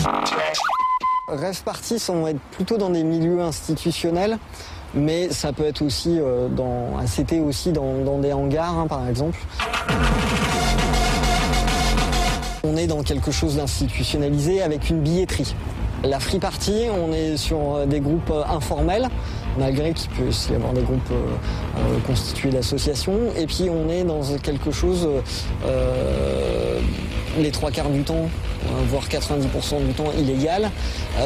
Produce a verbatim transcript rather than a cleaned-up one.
Rave party, ça va être plutôt dans des milieux institutionnels, mais ça peut être aussi euh, dans, c'était aussi dans, dans des hangars, hein, par exemple. On est dans quelque chose d'institutionnalisé avec une billetterie. La free party, on est sur des groupes informels, malgré qu'il peut aussi y avoir des groupes euh, constitués d'associations. Et puis on est dans quelque chose, euh, les trois quarts du temps, voire quatre-vingt-dix pour cent du temps illégal,